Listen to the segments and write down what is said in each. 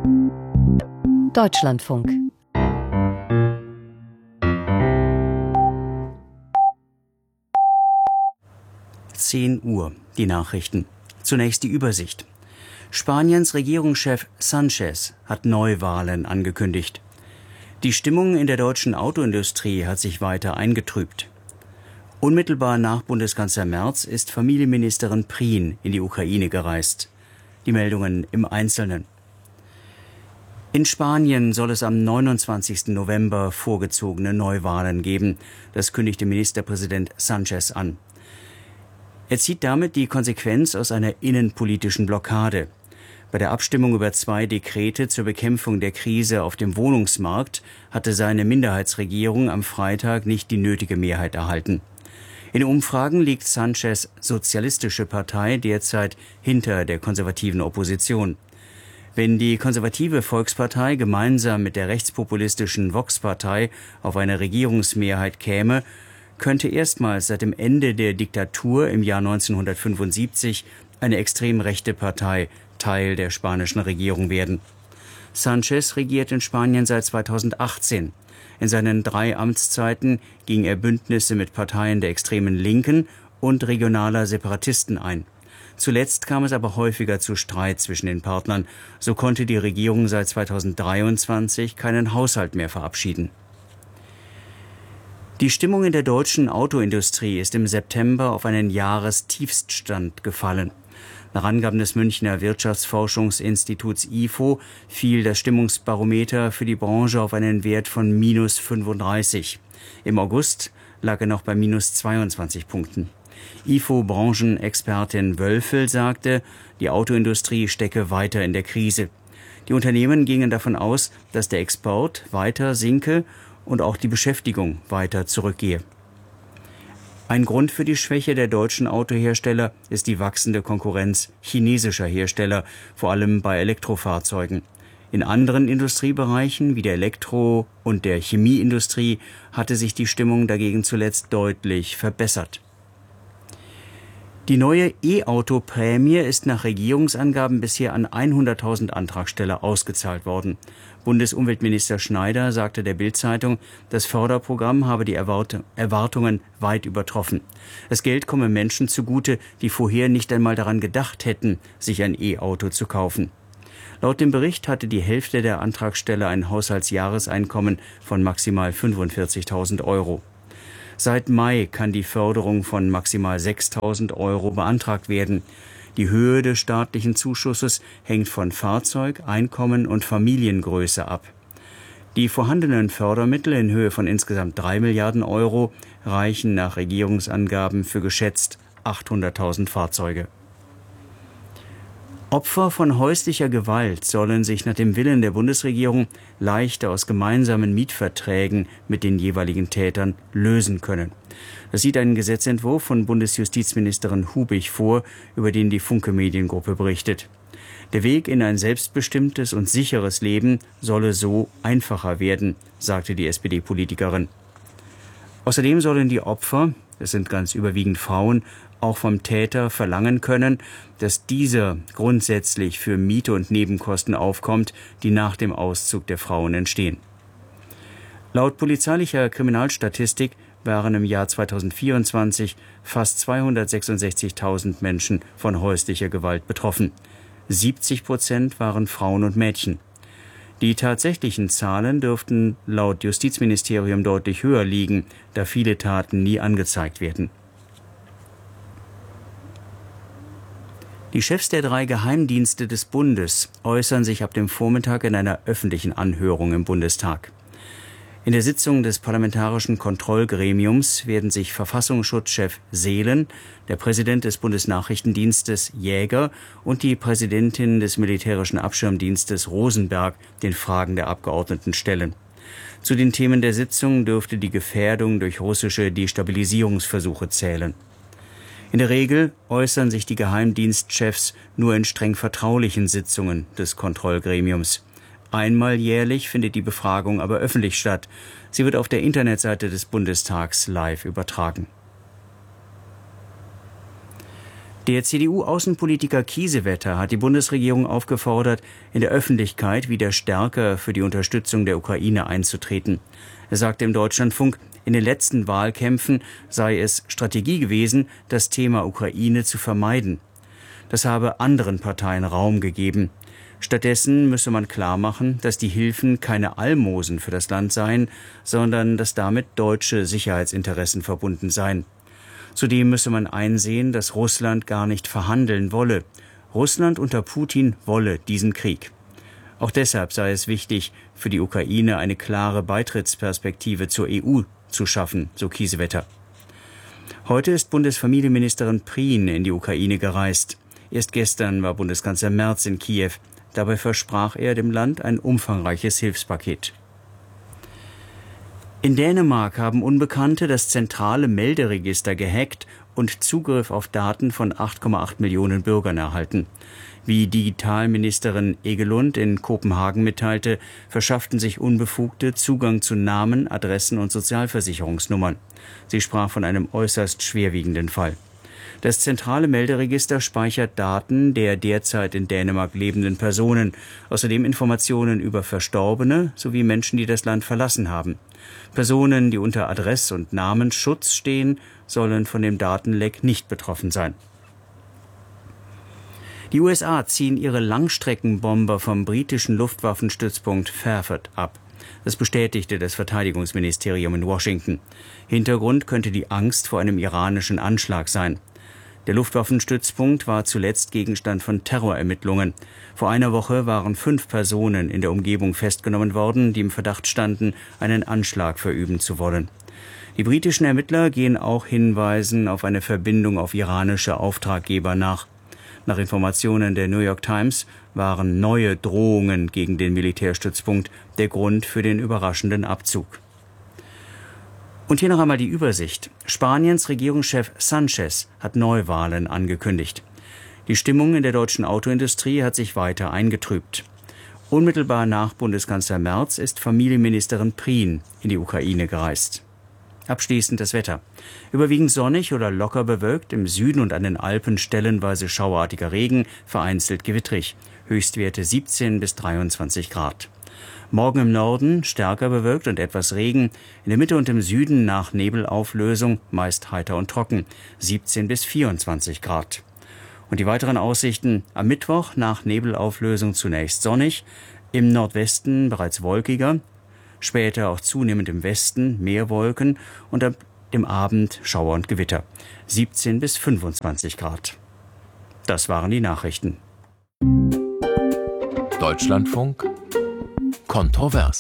Deutschlandfunk. Uhr, die Nachrichten. Zunächst die Übersicht. Spaniens Regierungschef Sánchez hat Neuwahlen angekündigt. Die Stimmung in der deutschen Autoindustrie hat sich weiter eingetrübt. Unmittelbar nach Bundeskanzler Merz ist Familienministerin Prien in die Ukraine gereist. Die Meldungen im Einzelnen. In Spanien soll es am 29. November vorgezogene Neuwahlen geben. Das kündigte Ministerpräsident Sánchez an. Er zieht damit die Konsequenz aus einer innenpolitischen Blockade. Bei der Abstimmung über 2 Dekrete zur Bekämpfung der Krise auf dem Wohnungsmarkt hatte seine Minderheitsregierung am Freitag nicht die nötige Mehrheit erhalten. In Umfragen liegt Sánchez' Sozialistische Partei derzeit hinter der konservativen Opposition. Wenn die konservative Volkspartei gemeinsam mit der rechtspopulistischen Vox-Partei auf eine Regierungsmehrheit käme, könnte erstmals seit dem Ende der Diktatur im Jahr 1975 eine extrem rechte Partei Teil der spanischen Regierung werden. Sánchez regiert in Spanien seit 2018. In seinen 3 Amtszeiten ging er Bündnisse mit Parteien der extremen Linken und regionaler Separatisten ein. Zuletzt kam es aber häufiger zu Streit zwischen den Partnern. So konnte die Regierung seit 2023 keinen Haushalt mehr verabschieden. Die Stimmung in der deutschen Autoindustrie ist im September auf einen Jahrestiefststand gefallen. Nach Angaben des Münchner Wirtschaftsforschungsinstituts IFO fiel das Stimmungsbarometer für die Branche auf einen Wert von -35. Im August lag er noch bei -22 Punkten. IFO-Branchenexpertin Wölfel sagte, die Autoindustrie stecke weiter in der Krise. Die Unternehmen gingen davon aus, dass der Export weiter sinke und auch die Beschäftigung weiter zurückgehe. Ein Grund für die Schwäche der deutschen Autohersteller ist die wachsende Konkurrenz chinesischer Hersteller, vor allem bei Elektrofahrzeugen. In anderen Industriebereichen wie der Elektro- und der Chemieindustrie hatte sich die Stimmung dagegen zuletzt deutlich verbessert. Die neue E-Auto-Prämie ist nach Regierungsangaben bisher an 100.000 Antragsteller ausgezahlt worden. Bundesumweltminister Schneider sagte der Bild-Zeitung, das Förderprogramm habe die Erwartungen weit übertroffen. Das Geld komme Menschen zugute, die vorher nicht einmal daran gedacht hätten, sich ein E-Auto zu kaufen. Laut dem Bericht hatte die Hälfte der Antragsteller ein Haushaltsjahreseinkommen von maximal 45.000 Euro. Seit Mai kann die Förderung von maximal 6.000 Euro beantragt werden. Die Höhe des staatlichen Zuschusses hängt von Fahrzeug, Einkommen und Familiengröße ab. Die vorhandenen Fördermittel in Höhe von insgesamt 3 Milliarden Euro reichen nach Regierungsangaben für geschätzt 800.000 Fahrzeuge. Opfer von häuslicher Gewalt sollen sich nach dem Willen der Bundesregierung leichter aus gemeinsamen Mietverträgen mit den jeweiligen Tätern lösen können. Das sieht ein Gesetzentwurf von Bundesjustizministerin Hubig vor, über den die Funke Mediengruppe berichtet. Der Weg in ein selbstbestimmtes und sicheres Leben solle so einfacher werden, sagte die SPD-Politikerin. Außerdem sollen die Opfer, es sind ganz überwiegend Frauen, auch vom Täter verlangen können, dass dieser grundsätzlich für Miete und Nebenkosten aufkommt, die nach dem Auszug der Frauen entstehen. Laut polizeilicher Kriminalstatistik waren im Jahr 2024 fast 266.000 Menschen von häuslicher Gewalt betroffen. 70% waren Frauen und Mädchen. Die tatsächlichen Zahlen dürften laut Justizministerium deutlich höher liegen, da viele Taten nie angezeigt werden. Die Chefs der 3 Geheimdienste des Bundes äußern sich ab dem Vormittag in einer öffentlichen Anhörung im Bundestag. In der Sitzung des Parlamentarischen Kontrollgremiums werden sich Verfassungsschutzchef Seelen, der Präsident des Bundesnachrichtendienstes Jäger und die Präsidentin des Militärischen Abschirmdienstes Rosenberg den Fragen der Abgeordneten stellen. Zu den Themen der Sitzung dürfte die Gefährdung durch russische Destabilisierungsversuche zählen. In der Regel äußern sich die Geheimdienstchefs nur in streng vertraulichen Sitzungen des Kontrollgremiums. Einmal jährlich findet die Befragung aber öffentlich statt. Sie wird auf der Internetseite des Bundestags live übertragen. Der CDU-Außenpolitiker Kiesewetter hat die Bundesregierung aufgefordert, in der Öffentlichkeit wieder stärker für die Unterstützung der Ukraine einzutreten. Er sagte im Deutschlandfunk, in den letzten Wahlkämpfen sei es Strategie gewesen, das Thema Ukraine zu vermeiden. Das habe anderen Parteien Raum gegeben. Stattdessen müsse man klarmachen, dass die Hilfen keine Almosen für das Land seien, sondern dass damit deutsche Sicherheitsinteressen verbunden seien. Zudem müsse man einsehen, dass Russland gar nicht verhandeln wolle. Russland unter Putin wolle diesen Krieg. Auch deshalb sei es wichtig, für die Ukraine eine klare Beitrittsperspektive zur EU zu schaffen, so Kiesewetter. Heute ist Bundesfamilienministerin Prien in die Ukraine gereist. Erst gestern war Bundeskanzler Merz in Kiew. Dabei versprach er dem Land ein umfangreiches Hilfspaket. In Dänemark haben Unbekannte das zentrale Melderegister gehackt und Zugriff auf Daten von 8,8 Millionen Bürgern erhalten. Wie Digitalministerin Egelund in Kopenhagen mitteilte, verschafften sich Unbefugte Zugang zu Namen, Adressen und Sozialversicherungsnummern. Sie sprach von einem äußerst schwerwiegenden Fall. Das zentrale Melderegister speichert Daten der derzeit in Dänemark lebenden Personen, außerdem Informationen über Verstorbene sowie Menschen, die das Land verlassen haben. Personen, die unter Adress- und Namensschutz stehen, sollen von dem Datenleck nicht betroffen sein. Die USA ziehen ihre Langstreckenbomber vom britischen Luftwaffenstützpunkt Fairford ab. Das bestätigte das Verteidigungsministerium in Washington. Hintergrund könnte die Angst vor einem iranischen Anschlag sein. Der Luftwaffenstützpunkt war zuletzt Gegenstand von Terrorermittlungen. Vor einer Woche waren 5 Personen in der Umgebung festgenommen worden, die im Verdacht standen, einen Anschlag verüben zu wollen. Die britischen Ermittler gehen auch Hinweisen auf eine Verbindung auf iranische Auftraggeber nach. Nach Informationen der New York Times waren neue Drohungen gegen den Militärstützpunkt der Grund für den überraschenden Abzug. Und hier noch einmal die Übersicht. Spaniens Regierungschef Sánchez hat Neuwahlen angekündigt. Die Stimmung in der deutschen Autoindustrie hat sich weiter eingetrübt. Unmittelbar nach Bundeskanzler Merz ist Familienministerin Prien in die Ukraine gereist. Abschließend das Wetter. Überwiegend sonnig oder locker bewölkt, im Süden und an den Alpen stellenweise schauerartiger Regen, vereinzelt gewittrig. Höchstwerte 17 bis 23 Grad. Morgen im Norden stärker bewölkt und etwas Regen, in der Mitte und im Süden nach Nebelauflösung meist heiter und trocken, 17 bis 24 Grad. Und die weiteren Aussichten: am Mittwoch nach Nebelauflösung zunächst sonnig, im Nordwesten bereits wolkiger, später auch zunehmend im Westen mehr Wolken und ab dem Abend Schauer und Gewitter, 17 bis 25 Grad. Das waren die Nachrichten. Deutschlandfunk kontrovers.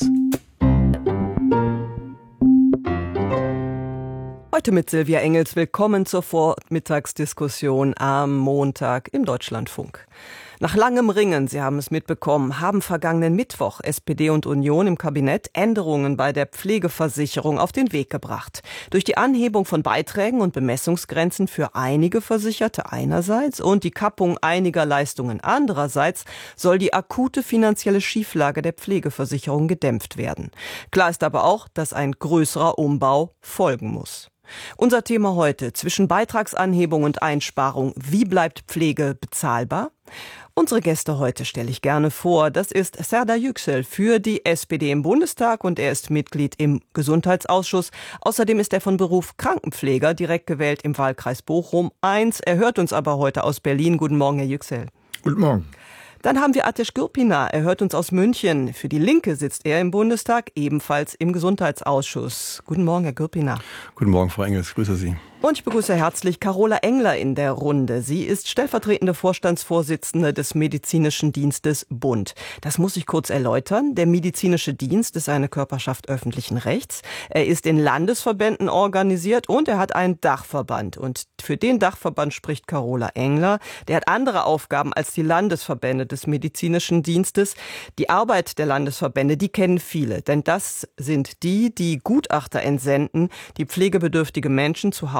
Heute mit Silvia Engels. Willkommen zur Vormittagsdiskussion am Montag im Deutschlandfunk. Nach langem Ringen, Sie haben es mitbekommen, haben vergangenen Mittwoch SPD und Union im Kabinett Änderungen bei der Pflegeversicherung auf den Weg gebracht. Durch die Anhebung von Beiträgen und Bemessungsgrenzen für einige Versicherte einerseits und die Kappung einiger Leistungen andererseits soll die akute finanzielle Schieflage der Pflegeversicherung gedämpft werden. Klar ist aber auch, dass ein größerer Umbau folgen muss. Unser Thema heute: zwischen Beitragsanhebung und Einsparung. Wie bleibt Pflege bezahlbar? Unsere Gäste heute stelle ich gerne vor. Das ist Serdar Yüksel für die SPD im Bundestag und er ist Mitglied im Gesundheitsausschuss. Außerdem ist er von Beruf Krankenpfleger, direkt gewählt im Wahlkreis Bochum 1. Er hört uns aber heute aus Berlin. Guten Morgen, Herr Yüksel. Guten Morgen. Dann haben wir Ateş Gürpınar. Er hört uns aus München. Für die Linke sitzt er im Bundestag, ebenfalls im Gesundheitsausschuss. Guten Morgen, Herr Gürpınar. Guten Morgen, Frau Engels. Grüße Sie. Und ich begrüße herzlich Carola Engler in der Runde. Sie ist stellvertretende Vorstandsvorsitzende des Medizinischen Dienstes Bund. Das muss ich kurz erläutern. Der Medizinische Dienst ist eine Körperschaft öffentlichen Rechts. Er ist in Landesverbänden organisiert und er hat einen Dachverband. Und für den Dachverband spricht Carola Engler. Der hat andere Aufgaben als die Landesverbände des Medizinischen Dienstes. Die Arbeit der Landesverbände, die kennen viele. Denn das sind die Gutachter entsenden, die pflegebedürftige Menschen zu Hause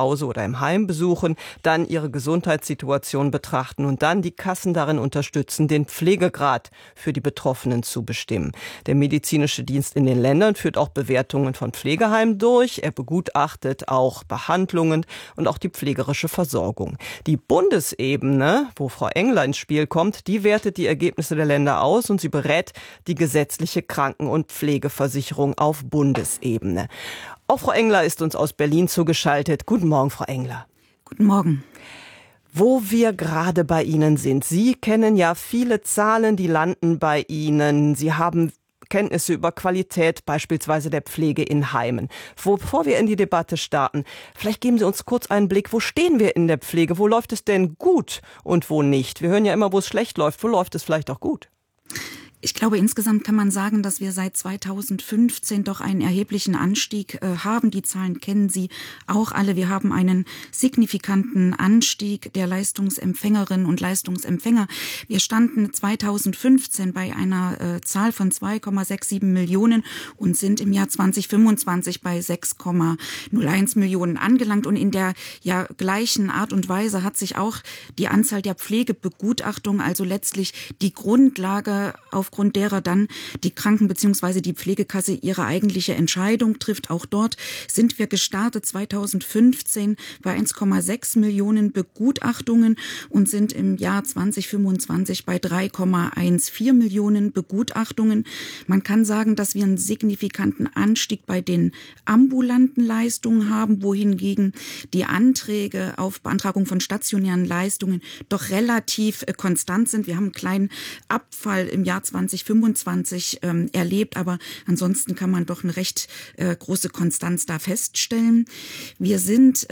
Hause oder im Heim besuchen, dann ihre Gesundheitssituation betrachten und dann die Kassen darin unterstützen, den Pflegegrad für die Betroffenen zu bestimmen. Der medizinische Dienst in den Ländern führt auch Bewertungen von Pflegeheimen durch. Er begutachtet auch Behandlungen und auch die pflegerische Versorgung. Die Bundesebene, wo Frau Engler ins Spiel kommt, die wertet die Ergebnisse der Länder aus und sie berät die gesetzliche Kranken- und Pflegeversicherung auf Bundesebene. Auch Frau Engler ist uns aus Berlin zugeschaltet. Guten Morgen, Frau Engler. Guten Morgen. Wo wir gerade bei Ihnen sind. Sie kennen ja viele Zahlen, die landen bei Ihnen. Sie haben Kenntnisse über Qualität beispielsweise der Pflege in Heimen. Bevor wir in die Debatte starten, vielleicht geben Sie uns kurz einen Blick, wo stehen wir in der Pflege? Wo läuft es denn gut und wo nicht? Wir hören ja immer, wo es schlecht läuft. Wo läuft es vielleicht auch gut? Ich glaube, insgesamt kann man sagen, dass wir seit 2015 doch einen erheblichen Anstieg haben. Die Zahlen kennen Sie auch alle. Wir haben einen signifikanten Anstieg der Leistungsempfängerinnen und Leistungsempfänger. Wir standen 2015 bei einer Zahl von 2,67 Millionen und sind im Jahr 2025 bei 6,01 Millionen angelangt. Und in der gleichen Art und Weise hat sich auch die Anzahl der Pflegebegutachtungen, also letztlich die Grundlage, aufgrund derer dann die Kranken- bzw. die Pflegekasse ihre eigentliche Entscheidung trifft. Auch dort sind wir gestartet 2015 bei 1,6 Millionen Begutachtungen und sind im Jahr 2025 bei 3,14 Millionen Begutachtungen. Man kann sagen, dass wir einen signifikanten Anstieg bei den ambulanten Leistungen haben, wohingegen die Anträge auf Beantragung von stationären Leistungen doch relativ konstant sind. Wir haben einen kleinen Abfall im Jahr 2025 erlebt, aber ansonsten kann man doch eine recht große Konstanz da feststellen. Wir sind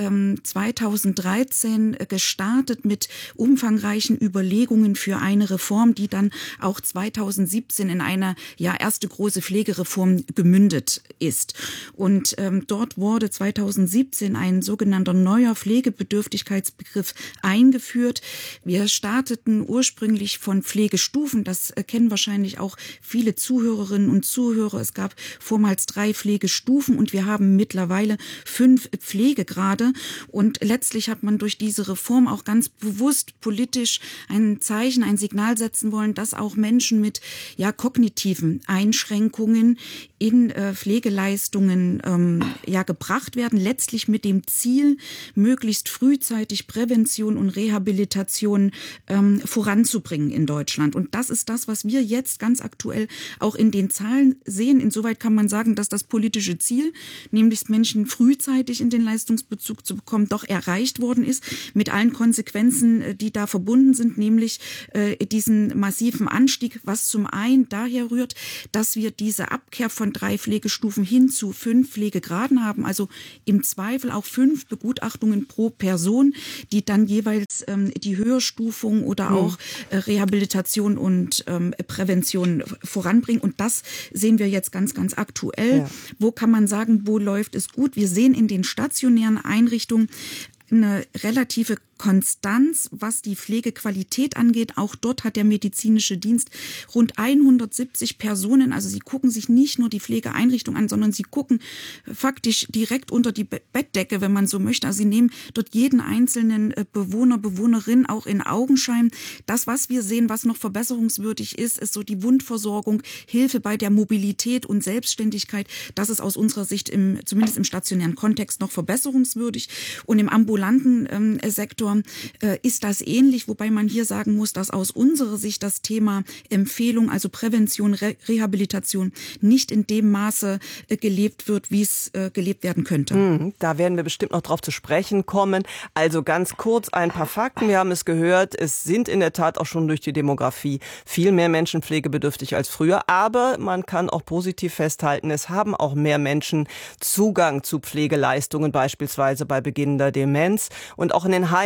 2013 gestartet mit umfangreichen Überlegungen für eine Reform, die dann auch 2017 in eine erste große Pflegereform gemündet ist. Und dort wurde 2017 ein sogenannter neuer Pflegebedürftigkeitsbegriff eingeführt. Wir starteten ursprünglich von Pflegestufen, das kennen wahrscheinlich auch viele Zuhörerinnen und Zuhörer. Es gab vormals 3 Pflegestufen und wir haben mittlerweile 5 Pflegegrade. Und letztlich hat man durch diese Reform auch ganz bewusst politisch ein Zeichen, ein Signal setzen wollen, dass auch Menschen mit kognitiven Einschränkungen in Pflegeleistungen gebracht werden, letztlich mit dem Ziel, möglichst frühzeitig Prävention und Rehabilitation voranzubringen in Deutschland. Und das ist das, was wir jetzt ganz aktuell auch in den Zahlen sehen. Insoweit kann man sagen, dass das politische Ziel, nämlich Menschen frühzeitig in den Leistungsbezug zu bekommen, doch erreicht worden ist, mit allen Konsequenzen, die da verbunden sind, nämlich diesen massiven Anstieg, was zum einen daher rührt, dass wir diese Abkehr von 3 Pflegestufen hin zu 5 Pflegegraden haben, also im Zweifel auch 5 Begutachtungen pro Person, die dann jeweils die Höherstufung oder auch Rehabilitation und Prävention voranbringen. Und das sehen wir jetzt ganz, ganz aktuell. Ja. Wo kann man sagen, wo läuft es gut? Wir sehen in den stationären Einrichtungen eine relative Konstanz, was die Pflegequalität angeht. Auch dort hat der medizinische Dienst rund 170 Personen. Also sie gucken sich nicht nur die Pflegeeinrichtung an, sondern sie gucken faktisch direkt unter die Bettdecke, wenn man so möchte. Also sie nehmen dort jeden einzelnen Bewohner, Bewohnerin auch in Augenschein. Das, was wir sehen, was noch verbesserungswürdig ist, ist so die Wundversorgung, Hilfe bei der Mobilität und Selbstständigkeit. Das ist aus unserer Sicht zumindest im stationären Kontext noch verbesserungswürdig. Und im ambulanten Sektor ist das ähnlich, wobei man hier sagen muss, dass aus unserer Sicht das Thema Empfehlung, also Prävention, Rehabilitation nicht in dem Maße gelebt wird, wie es gelebt werden könnte. Da werden wir bestimmt noch drauf zu sprechen kommen. Also ganz kurz ein paar Fakten. Wir haben es gehört, es sind in der Tat auch schon durch die Demografie viel mehr Menschen pflegebedürftig als früher. Aber man kann auch positiv festhalten, es haben auch mehr Menschen Zugang zu Pflegeleistungen, beispielsweise bei beginnender Demenz. Und auch in den Heimen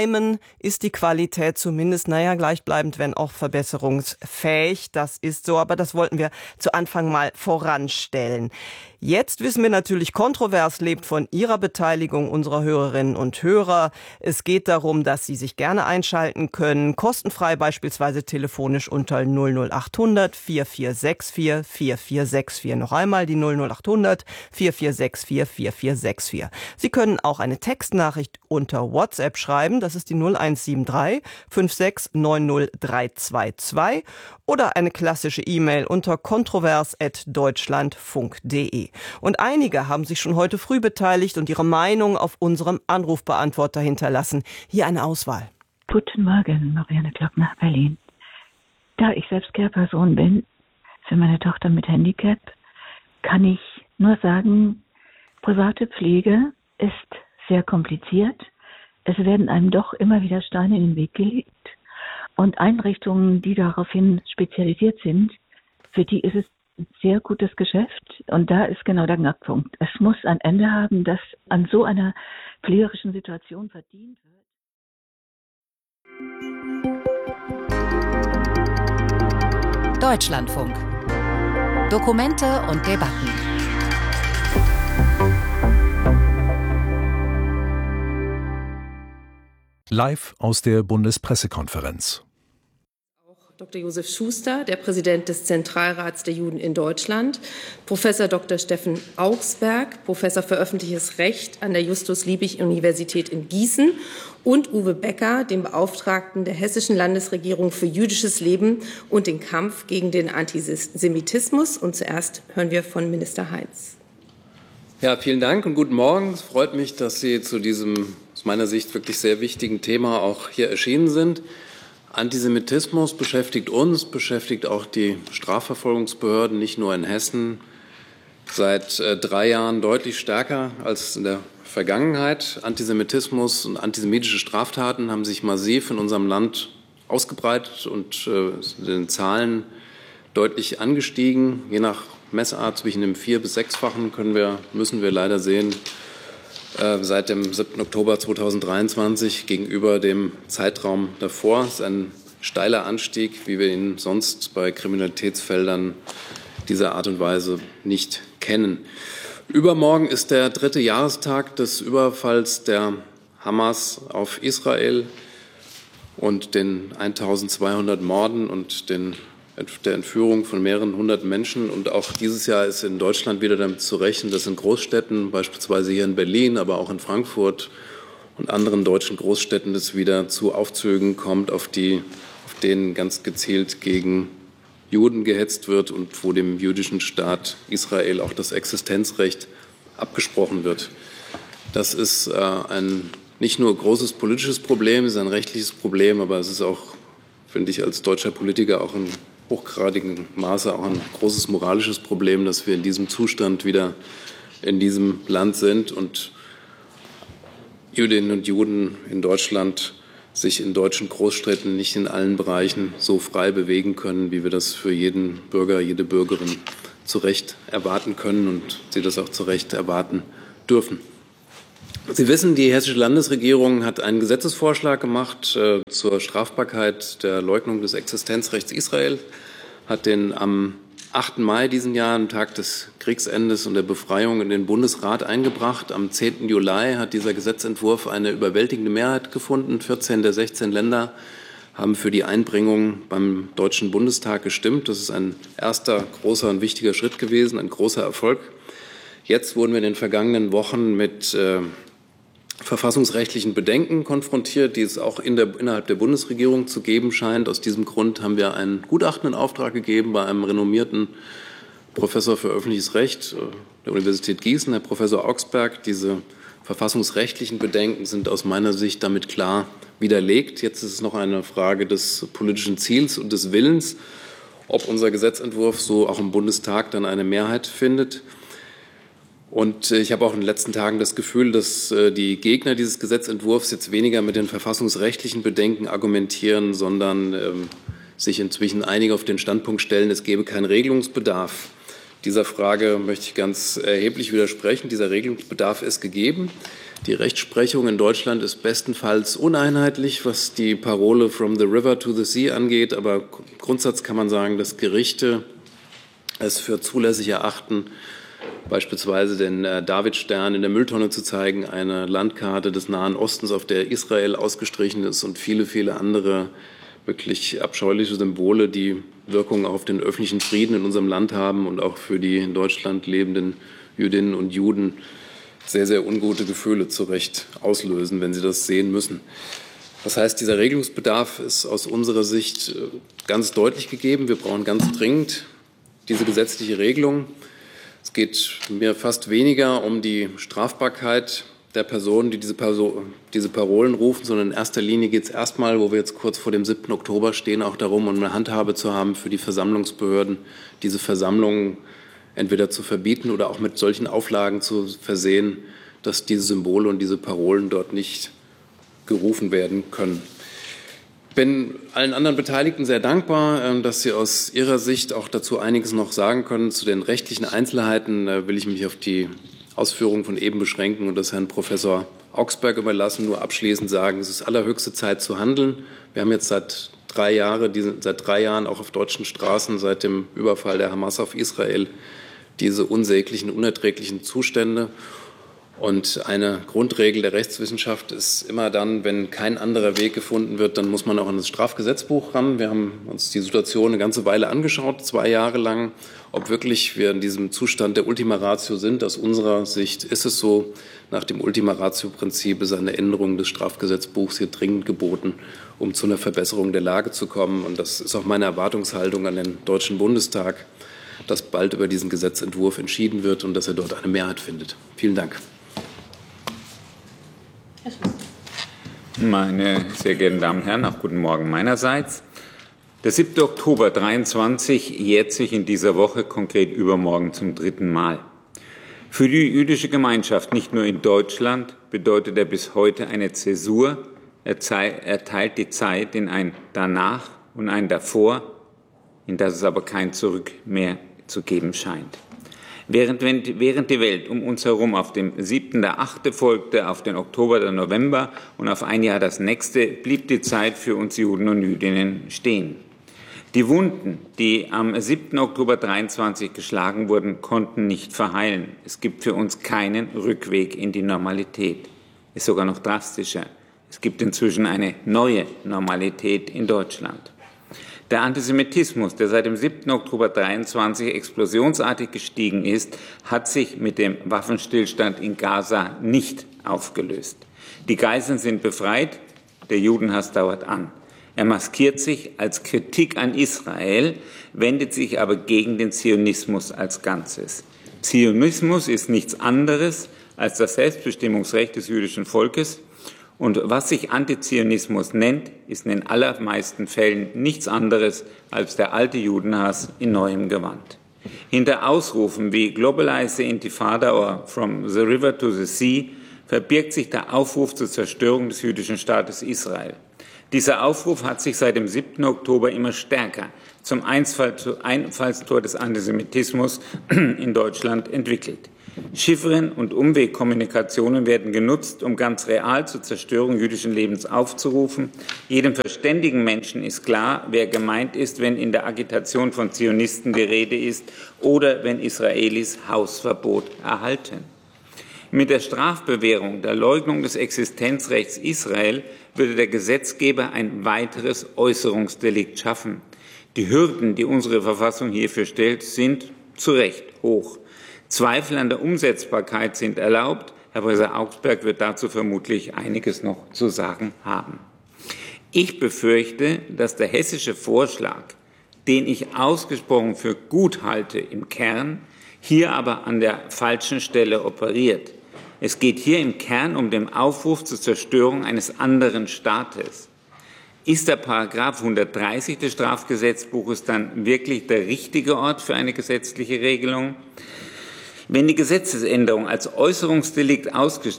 Angenehmen ist die Qualität zumindest, gleichbleibend, wenn auch verbesserungsfähig. Das ist so, aber das wollten wir zu Anfang mal voranstellen. Jetzt wissen wir natürlich, Kontrovers lebt von Ihrer Beteiligung, unserer Hörerinnen und Hörer. Es geht darum, dass Sie sich gerne einschalten können, kostenfrei beispielsweise telefonisch unter 00800 4464 4464. Noch einmal die 00800 4464 4464. Sie können auch eine Textnachricht unter WhatsApp schreiben, das ist die 0173 5690322 oder eine klassische E-Mail unter kontrovers@deutschlandfunk.de. Und einige haben sich schon heute früh beteiligt und ihre Meinung auf unserem Anrufbeantworter hinterlassen. Hier eine Auswahl. Guten Morgen, Marianne Glockner, Berlin. Da ich selbst Care-Person bin, für meine Tochter mit Handicap, kann ich nur sagen, private Pflege ist sehr kompliziert. Es werden einem doch immer wieder Steine in den Weg gelegt. Und Einrichtungen, die daraufhin spezialisiert sind, für die ist es ein sehr gutes Geschäft. Und da ist genau der Knackpunkt. Es muss ein Ende haben, dass an so einer pflegerischen Situation verdient wird. Deutschlandfunk. Dokumente und Debatten. Live aus der Bundespressekonferenz. Dr. Josef Schuster, der Präsident des Zentralrats der Juden in Deutschland, Professor Dr. Steffen Augsberg, Professor für öffentliches Recht an der Justus-Liebig-Universität in Gießen und Uwe Becker, dem Beauftragten der Hessischen Landesregierung für jüdisches Leben und den Kampf gegen den Antisemitismus. Und zuerst hören wir von Minister Heitz. Ja, vielen Dank und guten Morgen. Es freut mich, dass Sie zu diesem aus meiner Sicht wirklich sehr wichtigen Thema auch hier erschienen sind. Antisemitismus beschäftigt uns, beschäftigt auch die Strafverfolgungsbehörden, nicht nur in Hessen, seit 3 Jahren deutlich stärker als in der Vergangenheit. Antisemitismus und antisemitische Straftaten haben sich massiv in unserem Land ausgebreitet und in den Zahlen deutlich angestiegen. Je nach Messart zwischen dem 4- bis 6-fachen müssen wir leider sehen, seit dem 7. Oktober 2023 gegenüber dem Zeitraum davor. Das ist ein steiler Anstieg, wie wir ihn sonst bei Kriminalitätsfeldern dieser Art und Weise nicht kennen. Übermorgen ist der 3. Jahrestag des Überfalls der Hamas auf Israel und den 1200 Morden und der Entführung von mehreren hundert Menschen. Und auch dieses Jahr ist in Deutschland wieder damit zu rechnen, dass in Großstädten, beispielsweise hier in Berlin, aber auch in Frankfurt und anderen deutschen Großstädten, es wieder zu Aufzügen kommt, auf denen ganz gezielt gegen Juden gehetzt wird und wo dem jüdischen Staat Israel auch das Existenzrecht abgesprochen wird. Das ist ein nicht nur großes politisches Problem, es ist ein rechtliches Problem, aber es ist auch, finde ich, als deutscher Politiker auch in hochgradigem Maße auch ein großes moralisches Problem, dass wir in diesem Zustand wieder in diesem Land sind und Jüdinnen und Juden in Deutschland sich in deutschen Großstädten nicht in allen Bereichen so frei bewegen können, wie wir das für jeden Bürger, jede Bürgerin zu Recht erwarten können und sie das auch zu Recht erwarten dürfen. Sie wissen, die Hessische Landesregierung hat einen Gesetzesvorschlag gemacht zur Strafbarkeit der Leugnung des Existenzrechts Israel, hat den am 8. Mai diesen Jahr, am Tag des Kriegsendes und der Befreiung, in den Bundesrat eingebracht. Am 10. Juli hat dieser Gesetzentwurf eine überwältigende Mehrheit gefunden. 14 der 16 Länder haben für die Einbringung beim Deutschen Bundestag gestimmt. Das ist ein erster großer und wichtiger Schritt gewesen, ein großer Erfolg. Jetzt wurden wir in den vergangenen Wochen mit verfassungsrechtlichen Bedenken konfrontiert, die es auch innerhalb der Bundesregierung zu geben scheint. Aus diesem Grund haben wir ein Gutachten in Auftrag gegeben bei einem renommierten Professor für öffentliches Recht der Universität Gießen, Herr Professor Augsberg. Diese verfassungsrechtlichen Bedenken sind aus meiner Sicht damit klar widerlegt. Jetzt ist es noch eine Frage des politischen Ziels und des Willens, ob unser Gesetzentwurf so auch im Bundestag dann eine Mehrheit findet. Und ich habe auch in den letzten Tagen das Gefühl, dass die Gegner dieses Gesetzentwurfs jetzt weniger mit den verfassungsrechtlichen Bedenken argumentieren, sondern sich inzwischen einige auf den Standpunkt stellen, es gebe keinen Regelungsbedarf. Dieser Frage möchte ich ganz erheblich widersprechen. Dieser Regelungsbedarf ist gegeben. Die Rechtsprechung in Deutschland ist bestenfalls uneinheitlich, was die Parole "From the river to the sea" angeht. Aber im Grundsatz kann man sagen, dass Gerichte es für zulässig erachten, beispielsweise den Davidstern in der Mülltonne zu zeigen, eine Landkarte des Nahen Ostens, auf der Israel ausgestrichen ist, und viele, viele andere wirklich abscheuliche Symbole, die Wirkung auf den öffentlichen Frieden in unserem Land haben und auch für die in Deutschland lebenden Jüdinnen und Juden sehr, sehr ungute Gefühle zu Recht auslösen, wenn sie das sehen müssen. Das heißt, dieser Regelungsbedarf ist aus unserer Sicht ganz deutlich gegeben. Wir brauchen ganz dringend diese gesetzliche Regelung. Es geht mir fast weniger um die Strafbarkeit der Personen, die diese Parolen rufen, sondern in erster Linie geht es erstmal, wo wir jetzt kurz vor dem 7. Oktober stehen, auch darum, um eine Handhabe zu haben für die Versammlungsbehörden, diese Versammlungen entweder zu verbieten oder auch mit solchen Auflagen zu versehen, dass diese Symbole und diese Parolen dort nicht gerufen werden können. Ich bin allen anderen Beteiligten sehr dankbar, dass Sie aus Ihrer Sicht auch dazu einiges noch sagen können. Zu den rechtlichen Einzelheiten will ich mich auf die Ausführungen von eben beschränken und das Herrn Professor Augsberg überlassen. Nur abschließend sagen, es ist allerhöchste Zeit zu handeln. Wir haben jetzt seit 3 Jahren auch auf deutschen Straßen seit dem Überfall der Hamas auf Israel diese unsäglichen, unerträglichen Zustände. Und eine Grundregel der Rechtswissenschaft ist immer dann, wenn kein anderer Weg gefunden wird, dann muss man auch an das Strafgesetzbuch ran. Wir haben uns die Situation eine ganze Weile angeschaut, 2 Jahre lang, ob wirklich wir in diesem Zustand der Ultima Ratio sind. Aus unserer Sicht ist es so. Nach dem Ultima Ratio-Prinzip ist eine Änderung des Strafgesetzbuchs hier dringend geboten, um zu einer Verbesserung der Lage zu kommen. Und das ist auch meine Erwartungshaltung an den Deutschen Bundestag, dass bald über diesen Gesetzentwurf entschieden wird und dass er dort eine Mehrheit findet. Vielen Dank. Meine sehr geehrten Damen und Herren, auch guten Morgen meinerseits. Der 7. Oktober 2023 jährt sich in dieser Woche, konkret übermorgen, zum 3. Mal. Für die jüdische Gemeinschaft, nicht nur in Deutschland, bedeutet er bis heute eine Zäsur. Er teilt die Zeit in ein Danach und ein Davor, in das es aber kein Zurück mehr zu geben scheint. Während die Welt um uns herum auf dem 7. der 8. folgte, auf den Oktober, der November und auf ein Jahr das nächste, blieb die Zeit für uns Juden und Jüdinnen stehen. Die Wunden, die am 7. Oktober 23 geschlagen wurden, konnten nicht verheilen. Es gibt für uns keinen Rückweg in die Normalität. Ist sogar noch drastischer. Es gibt inzwischen eine neue Normalität in Deutschland. Der Antisemitismus, der seit dem 7. Oktober 23 explosionsartig gestiegen ist, hat sich mit dem Waffenstillstand in Gaza nicht aufgelöst. Die Geiseln sind befreit, der Judenhass dauert an. Er maskiert sich als Kritik an Israel, wendet sich aber gegen den Zionismus als Ganzes. Zionismus ist nichts anderes als das Selbstbestimmungsrecht des jüdischen Volkes. Und was sich Antizionismus nennt, ist in den allermeisten Fällen nichts anderes als der alte Judenhass in neuem Gewand. Hinter Ausrufen wie Globalize the Intifada oder From the River to the Sea verbirgt sich der Aufruf zur Zerstörung des jüdischen Staates Israel. Dieser Aufruf hat sich seit dem 7. Oktober immer stärker zum Einfallstor des Antisemitismus in Deutschland entwickelt. Chiffren und Umwegkommunikationen werden genutzt, um ganz real zur Zerstörung jüdischen Lebens aufzurufen. Jedem verständigen Menschen ist klar, wer gemeint ist, wenn in der Agitation von Zionisten die Rede ist oder wenn Israelis Hausverbot erhalten. Mit der Strafbewährung der Leugnung des Existenzrechts Israel würde der Gesetzgeber ein weiteres Äußerungsdelikt schaffen. Die Hürden, die unsere Verfassung hierfür stellt, sind zu Recht hoch. Zweifel an der Umsetzbarkeit sind erlaubt. Herr Professor Augsberg wird dazu vermutlich einiges noch zu sagen haben. Ich befürchte, dass der hessische Vorschlag, den ich ausgesprochen für gut halte im Kern, hier aber an der falschen Stelle operiert. Es geht hier im Kern um den Aufruf zur Zerstörung eines anderen Staates. Ist der Paragraph 130 des Strafgesetzbuches dann wirklich der richtige Ort für eine gesetzliche Regelung? Wenn die Gesetzesänderung als Äußerungsdelikt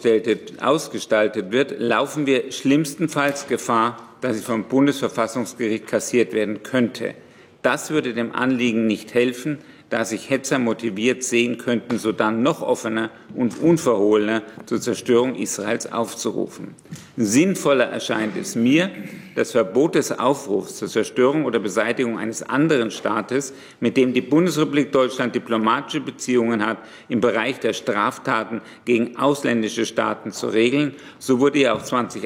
ausgestaltet wird, laufen wir schlimmstenfalls Gefahr, dass sie vom Bundesverfassungsgericht kassiert werden könnte. Das würde dem Anliegen nicht helfen, da sich Hetzer motiviert sehen könnten, sodann noch offener und unverhohlener zur Zerstörung Israels aufzurufen. Sinnvoller erscheint es mir, das Verbot des Aufrufs zur Zerstörung oder Beseitigung eines anderen Staates, mit dem die Bundesrepublik Deutschland diplomatische Beziehungen hat, im Bereich der Straftaten gegen ausländische Staaten zu regeln. So wurde ja auch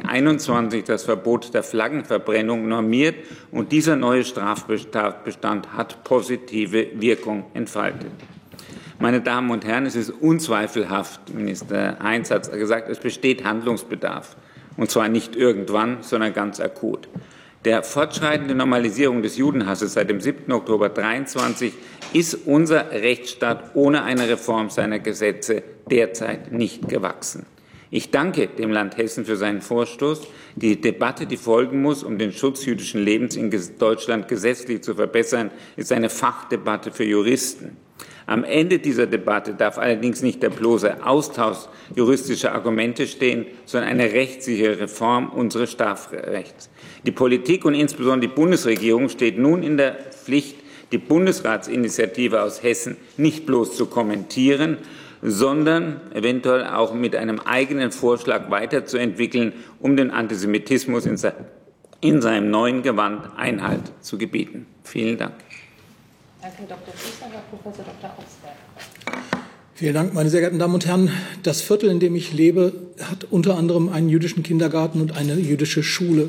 2021 das Verbot der Flaggenverbrennung normiert, und dieser neue Straftatbestand hat positive Wirkung entfaltet. Meine Damen und Herren, es ist unzweifelhaft, Minister Heinz hat gesagt, es besteht Handlungsbedarf. Und zwar nicht irgendwann, sondern ganz akut. Der fortschreitende Normalisierung des Judenhasses seit dem 7. Oktober 2023 ist unser Rechtsstaat ohne eine Reform seiner Gesetze derzeit nicht gewachsen. Ich danke dem Land Hessen für seinen Vorstoß. Die Debatte, die folgen muss, um den Schutz jüdischen Lebens in Deutschland gesetzlich zu verbessern, ist eine Fachdebatte für Juristen. Am Ende dieser Debatte darf allerdings nicht der bloße Austausch juristischer Argumente stehen, sondern eine rechtssichere Reform unseres Strafrechts. Die Politik und insbesondere die Bundesregierung steht nun in der Pflicht, die Bundesratsinitiative aus Hessen nicht bloß zu kommentieren, sondern eventuell auch mit einem eigenen Vorschlag weiterzuentwickeln, um den Antisemitismus in seinem neuen Gewand Einhalt zu gebieten. Vielen Dank. Danke, Herr Dr. Schuster. Herr Professor Dr. Augsberg. Vielen Dank, meine sehr geehrten Damen und Herren. Das Viertel, in dem ich lebe, hat unter anderem einen jüdischen Kindergarten und eine jüdische Schule.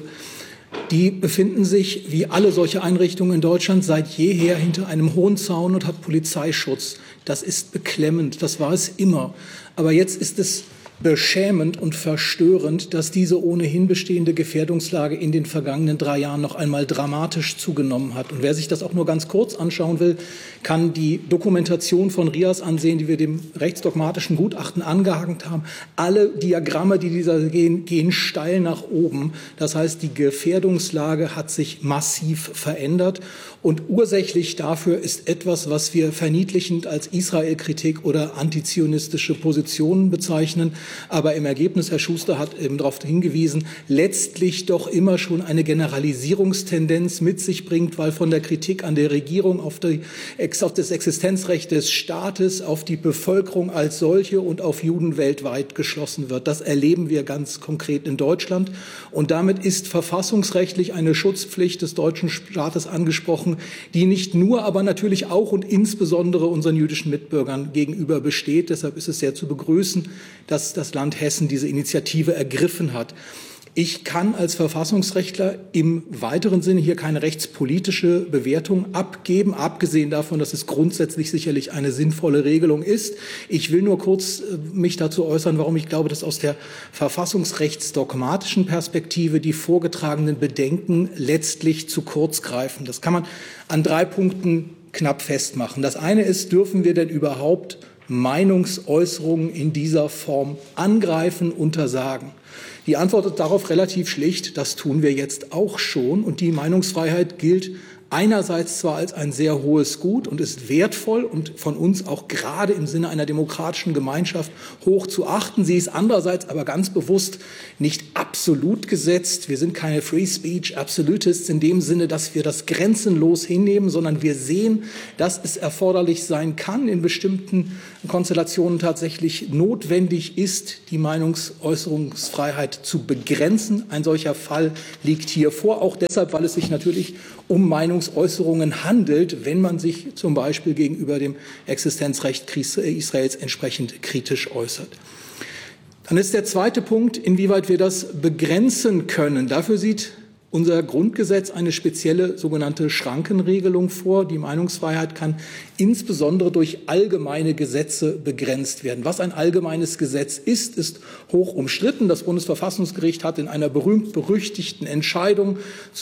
Die befinden sich, wie alle solche Einrichtungen in Deutschland, seit jeher hinter einem hohen Zaun und hat Polizeischutz. Das ist beklemmend, das war es immer. Aber jetzt ist es beschämend und verstörend, dass diese ohnehin bestehende Gefährdungslage in den vergangenen 3 Jahren noch einmal dramatisch zugenommen hat. Und wer sich das auch nur ganz kurz anschauen will, kann die Dokumentation von RIAS ansehen, die wir dem rechtsdogmatischen Gutachten angehangen haben. Alle Diagramme, die dieser gehen steil nach oben. Das heißt, die Gefährdungslage hat sich massiv verändert. Und ursächlich dafür ist etwas, was wir verniedlichend als Israel-Kritik oder antizionistische Positionen bezeichnen. Aber im Ergebnis, Herr Schuster hat eben darauf hingewiesen, letztlich doch immer schon eine Generalisierungstendenz mit sich bringt, weil von der Kritik an der Regierung auf das Existenzrecht des Staates, auf die Bevölkerung als solche und auf Juden weltweit geschlossen wird. Das erleben wir ganz konkret in Deutschland. Und damit ist verfassungsrechtlich eine Schutzpflicht des deutschen Staates angesprochen, die nicht nur, aber natürlich auch und insbesondere unseren jüdischen Mitbürgern gegenüber besteht. Deshalb ist es sehr zu begrüßen, dass das Land Hessen diese Initiative ergriffen hat. Ich kann als Verfassungsrechtler im weiteren Sinne hier keine rechtspolitische Bewertung abgeben, abgesehen davon, dass es grundsätzlich sicherlich eine sinnvolle Regelung ist. Ich will nur kurz mich dazu äußern, warum ich glaube, dass aus der verfassungsrechtsdogmatischen Perspektive die vorgetragenen Bedenken letztlich zu kurz greifen. Das kann man an 3 Punkten knapp festmachen. Das eine ist, dürfen wir denn überhaupt Meinungsäußerungen in dieser Form angreifen, untersagen? Die Antwort ist darauf relativ schlicht, das tun wir jetzt auch schon. Und die Meinungsfreiheit gilt einerseits zwar als ein sehr hohes Gut und ist wertvoll und von uns auch gerade im Sinne einer demokratischen Gemeinschaft hoch zu achten. Sie ist andererseits aber ganz bewusst nicht absolut gesetzt. Wir sind keine Free Speech Absolutists in dem Sinne, dass wir das grenzenlos hinnehmen, sondern wir sehen, dass es erforderlich sein kann, in bestimmten Konstellationen tatsächlich notwendig ist, die Meinungsäußerungsfreiheit zu begrenzen. Ein solcher Fall liegt hier vor, auch deshalb, weil es sich natürlich um Meinungsäußerungen handelt, wenn man sich zum Beispiel gegenüber dem Existenzrecht Israels entsprechend kritisch äußert. Dann ist der zweite Punkt, inwieweit wir das begrenzen können. Dafür sieht unser Grundgesetz eine spezielle sogenannte Schrankenregelung vor. Die Meinungsfreiheit kann insbesondere durch allgemeine Gesetze begrenzt werden. Was ein allgemeines Gesetz ist, ist hoch umstritten. Das Bundesverfassungsgericht hat in einer berühmt-berüchtigten Entscheidung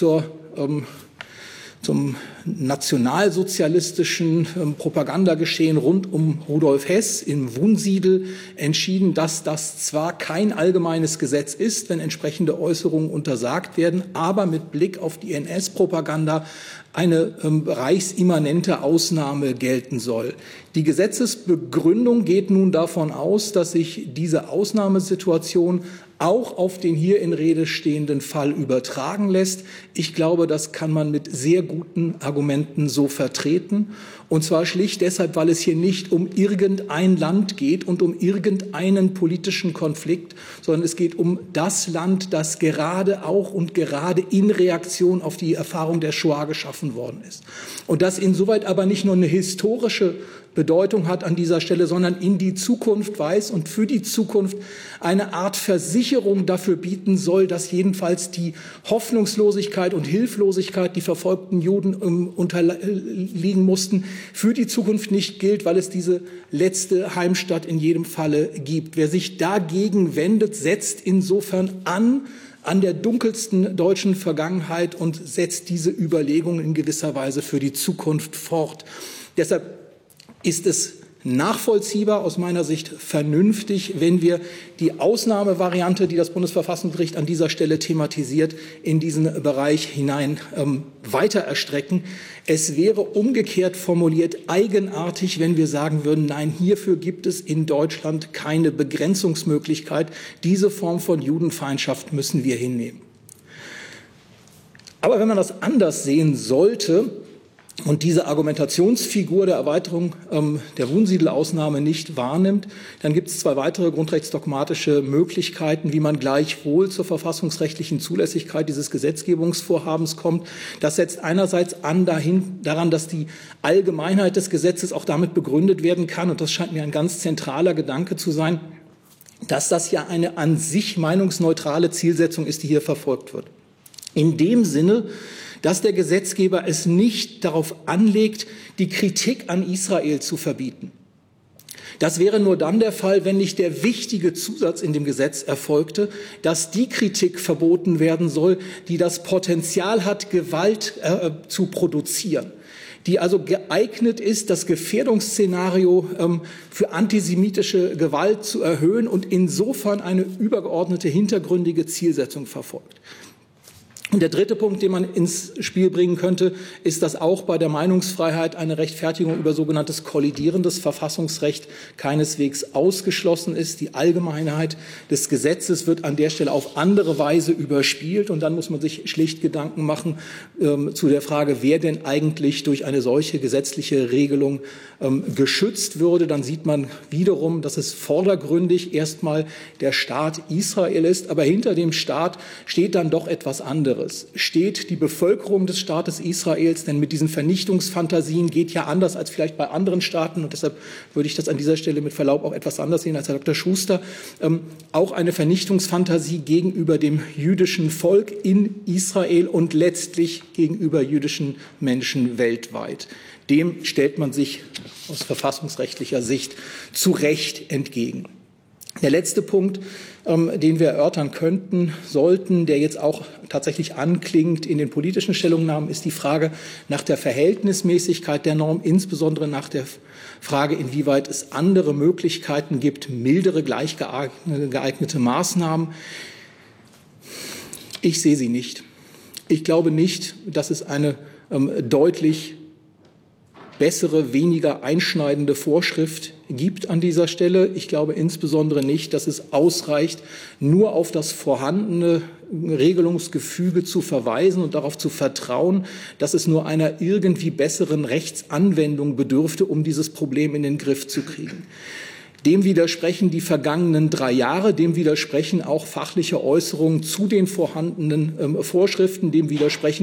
zum nationalsozialistischen Propagandageschehen rund um Rudolf Hess im Wunsiedel entschieden, dass das zwar kein allgemeines Gesetz ist, wenn entsprechende Äußerungen untersagt werden, aber mit Blick auf die NS-Propaganda eine reichsimmanente Ausnahme gelten soll. Die Gesetzesbegründung geht nun davon aus, dass sich diese Ausnahmesituation auch auf den hier in Rede stehenden Fall übertragen lässt. Ich glaube, das kann man mit sehr guten Argumenten so vertreten. Und zwar schlicht deshalb, weil es hier nicht um irgendein Land geht und um irgendeinen politischen Konflikt, sondern es geht um das Land, das gerade auch und gerade in Reaktion auf die Erfahrung der Shoah geschaffen worden ist. Und das insoweit aber nicht nur eine historische Bedeutung hat an dieser Stelle, sondern in die Zukunft weist und für die Zukunft eine Art Versicherung dafür bieten soll, dass jedenfalls die Hoffnungslosigkeit und Hilflosigkeit, die verfolgten Juden unterliegen mussten, für die Zukunft nicht gilt, weil es diese letzte Heimstatt in jedem Falle gibt. Wer sich dagegen wendet, setzt insofern an der dunkelsten deutschen Vergangenheit und setzt diese Überlegungen in gewisser Weise für die Zukunft fort. Deshalb ist es nachvollziehbar, aus meiner Sicht vernünftig, wenn wir die Ausnahmevariante, die das Bundesverfassungsgericht an dieser Stelle thematisiert, in diesen Bereich hinein weiter erstrecken. Es wäre umgekehrt formuliert eigenartig, wenn wir sagen würden, nein, hierfür gibt es in Deutschland keine Begrenzungsmöglichkeit. Diese Form von Judenfeindschaft müssen wir hinnehmen. Aber wenn man das anders sehen sollte, und diese Argumentationsfigur der Erweiterung der Wunsiedel-Ausnahme nicht wahrnimmt, dann gibt es zwei weitere grundrechtsdogmatische Möglichkeiten, wie man gleichwohl zur verfassungsrechtlichen Zulässigkeit dieses Gesetzgebungsvorhabens kommt. Das setzt einerseits an daran, dass die Allgemeinheit des Gesetzes auch damit begründet werden kann, und das scheint mir ein ganz zentraler Gedanke zu sein, dass das ja eine an sich meinungsneutrale Zielsetzung ist, die hier verfolgt wird. In dem Sinne, dass der Gesetzgeber es nicht darauf anlegt, die Kritik an Israel zu verbieten. Das wäre nur dann der Fall, wenn nicht der wichtige Zusatz in dem Gesetz erfolgte, dass die Kritik verboten werden soll, die das Potenzial hat, Gewalt zu produzieren, die also geeignet ist, das Gefährdungsszenario für antisemitische Gewalt zu erhöhen und insofern eine übergeordnete hintergründige Zielsetzung verfolgt. Und der dritte Punkt, den man ins Spiel bringen könnte, ist, dass auch bei der Meinungsfreiheit eine Rechtfertigung über sogenanntes kollidierendes Verfassungsrecht keineswegs ausgeschlossen ist. Die Allgemeinheit des Gesetzes wird an der Stelle auf andere Weise überspielt. Und dann muss man sich schlicht Gedanken machen zu der Frage, wer denn eigentlich durch eine solche gesetzliche Regelung geschützt würde. Dann sieht man wiederum, dass es vordergründig erstmal der Staat Israel ist. Aber hinter dem Staat steht dann doch etwas anderes. Steht die Bevölkerung des Staates Israels, denn mit diesen Vernichtungsfantasien geht ja anders als vielleicht bei anderen Staaten, und deshalb würde ich das an dieser Stelle mit Verlaub auch etwas anders sehen als Herr Dr. Schuster, auch eine Vernichtungsfantasie gegenüber dem jüdischen Volk in Israel und letztlich gegenüber jüdischen Menschen weltweit. Dem stellt man sich aus verfassungsrechtlicher Sicht zu Recht entgegen. Der letzte Punkt, den wir erörtern sollten, der jetzt auch tatsächlich anklingt in den politischen Stellungnahmen, ist die Frage nach der Verhältnismäßigkeit der Norm, insbesondere nach der Frage, inwieweit es andere Möglichkeiten gibt, mildere, gleich geeignete Maßnahmen. Ich sehe sie nicht. Ich glaube nicht, dass es eine deutlich bessere, weniger einschneidende Vorschrift gibt an dieser Stelle. Ich glaube insbesondere nicht, dass es ausreicht, nur auf das vorhandene Regelungsgefüge zu verweisen und darauf zu vertrauen, dass es nur einer irgendwie besseren Rechtsanwendung bedürfte, um dieses Problem in den Griff zu kriegen. Dem widersprechen die vergangenen 3 Jahre, dem widersprechen auch fachliche Äußerungen zu den vorhandenen Vorschriften, dem widersprechen